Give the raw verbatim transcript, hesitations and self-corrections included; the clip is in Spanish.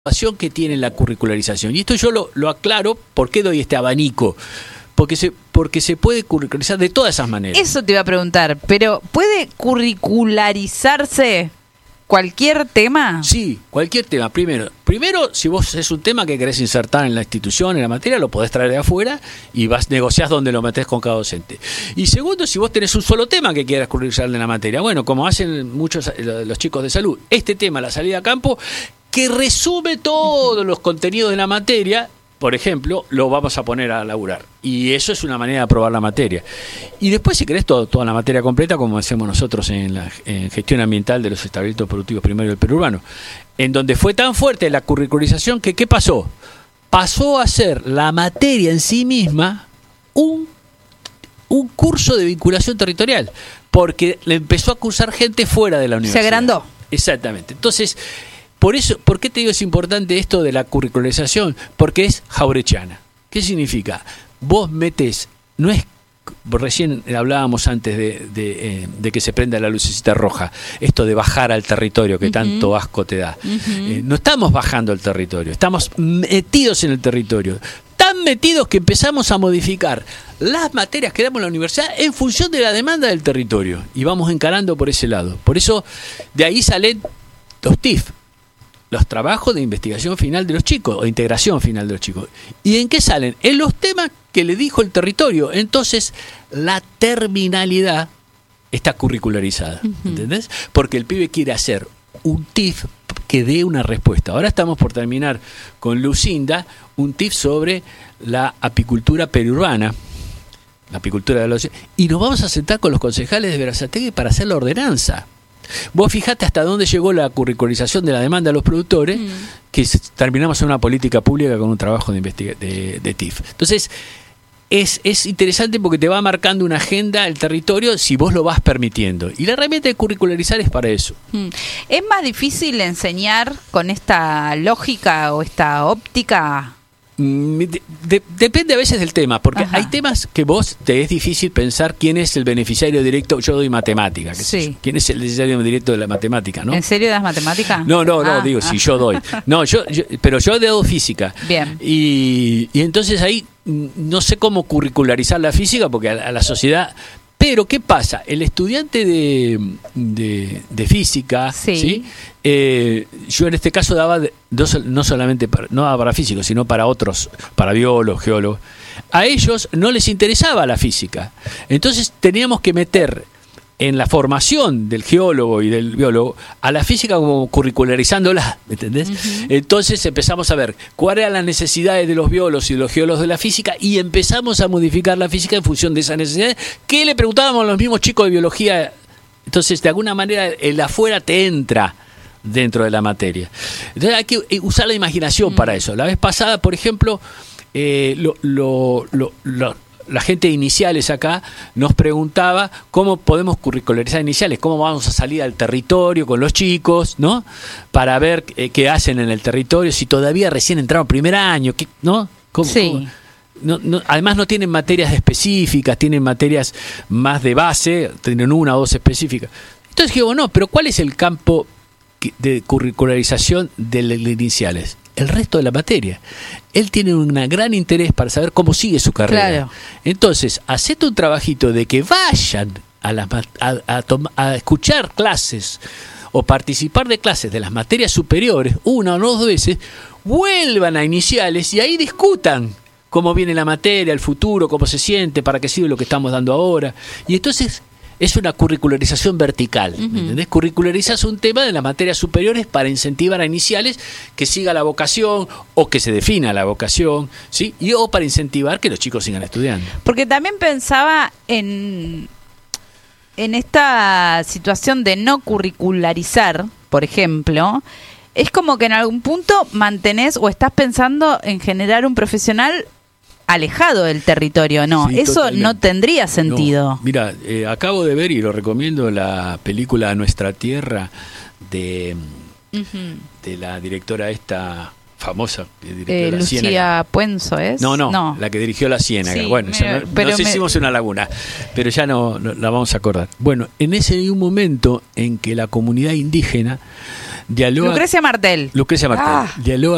que tiene la curricularización. Y esto yo lo, lo aclaro, ¿por qué doy este abanico? Porque se, porque se puede curricularizar de todas esas maneras. Eso te iba a preguntar, pero ¿puede curricularizarse cualquier tema? Sí, cualquier tema. Primero, primero si vos es un tema que querés insertar en la institución, en la materia, lo podés traer de afuera y vas negociás dónde lo metés con cada docente. Y segundo, si vos tenés un solo tema que quieras curricularizar de la materia, bueno, como hacen muchos los chicos de salud, este tema, la salida a campo, que resume todos los contenidos de la materia, por ejemplo, lo vamos a poner a laburar. Y eso es una manera de aprobar la materia. Y después, si querés, todo, toda la materia completa, como hacemos nosotros en la en gestión ambiental de los establecimientos productivos primarios del perurbano, en donde fue tan fuerte la curricularización que, ¿qué pasó? Pasó a ser la materia en sí misma un, un curso de vinculación territorial, porque le empezó a cursar gente fuera de la universidad. Se agrandó. Exactamente. Entonces, por eso, ¿por qué te digo es importante esto de la curricularización? Porque es jaurechiana. ¿Qué significa? Vos metés, no es, recién hablábamos antes de, de, eh, de que se prenda la lucecita roja, esto de bajar al territorio que uh-huh. tanto asco te da. Uh-huh. Eh, no estamos bajando al territorio, estamos metidos en el territorio. Tan metidos que empezamos a modificar las materias que damos en la universidad en función de la demanda del territorio. Y vamos encarando por ese lado. Por eso, de ahí salen los T I F. Los trabajos de investigación final de los chicos, o integración final de los chicos. ¿Y en qué salen? En los temas que le dijo el territorio. Entonces, la terminalidad está curricularizada, uh-huh. ¿entendés? Porque el pibe quiere hacer un T I F que dé una respuesta. Ahora estamos por terminar con Lucinda, un T I F sobre la apicultura periurbana, la apicultura de los... Y nos vamos a sentar con los concejales de Berazategui para hacer la ordenanza. Vos fijate hasta dónde llegó la curricularización de la demanda de los productores, mm. que terminamos en una política pública con un trabajo de, investiga- de, de T I F. Entonces, es, es interesante porque te va marcando una agenda el territorio si vos lo vas permitiendo. Y la herramienta de curricularizar es para eso. Mm. ¿Es más difícil enseñar con esta lógica o esta óptica? De, de, depende a veces del tema, porque Ajá. hay temas que vos te es difícil pensar quién es el beneficiario directo. Yo doy matemática, ¿qué sí. ¿quién es el beneficiario directo de la matemática? ¿no? ¿En serio das matemática? No, no, no, ah, digo, ah. si yo doy. No, yo, yo pero yo he dado física. Bien. Y, y entonces ahí no sé cómo curricularizar la física, porque a, a la sociedad... Pero, ¿qué pasa? El estudiante de, de, de física, ¿sí? ¿sí? Eh, yo en este caso daba de, dos, no solamente para, no daba para físicos, sino para otros, para biólogos, geólogos. A ellos no les interesaba la física. Entonces teníamos que meter en la formación del geólogo y del biólogo a la física como curricularizándola, ¿me entendés? Uh-huh. Entonces empezamos a ver cuáles eran las necesidades de los biólogos y de los geólogos de la física y empezamos a modificar la física en función de esas necesidades que le preguntábamos a los mismos chicos de biología. Entonces, de alguna manera, el afuera te entra dentro de la materia. Entonces hay que usar la imaginación uh-huh. para eso. La vez pasada, por ejemplo, eh, lo... lo, lo, lo la gente de iniciales acá nos preguntaba cómo podemos curricularizar iniciales, cómo vamos a salir al territorio con los chicos, ¿no? Para ver eh, qué hacen en el territorio, si todavía recién entraron primer año, ¿qué, ¿no? ¿Cómo, sí. cómo? No, no, además no tienen materias específicas, tienen materias más de base, tienen una o dos específicas. Entonces digo, no, pero ¿cuál es el campo de curricularización de las iniciales? El resto de la materia. Él tiene un gran interés para saber cómo sigue su carrera. Claro. Entonces, hacete un trabajito de que vayan a, las, a, a, tom- a escuchar clases o participar de clases de las materias superiores, una o dos veces, vuelvan a iniciales y ahí discutan cómo viene la materia, el futuro, cómo se siente, para qué sirve lo que estamos dando ahora. Y entonces... es una curricularización vertical, ¿me entendés? Curricularizas un tema de las materias superiores para incentivar a iniciales que siga la vocación o que se defina la vocación, ¿sí? Y o para incentivar que los chicos sigan estudiando. Porque también pensaba en, en esta situación de no curricularizar, por ejemplo, es como que en algún punto mantenés o estás pensando en generar un profesional alejado del territorio, ¿no? Sí, eso totalmente. No tendría sentido. No. Mira, eh, acabo de ver y lo recomiendo la película Nuestra Tierra de, uh-huh. de la directora esta famosa directora eh, de la Lucía Ciénaga. Puenzo ¿es? No, no, no, la que dirigió La Ciénaga. Sí, bueno, me, no, pero nos me... hicimos una laguna, pero ya no, no la vamos a acordar. Bueno, en ese hay un momento en que la comunidad indígena dialoga... Lucrecia Martel. Lucrecia Martel. Ah. Dialoga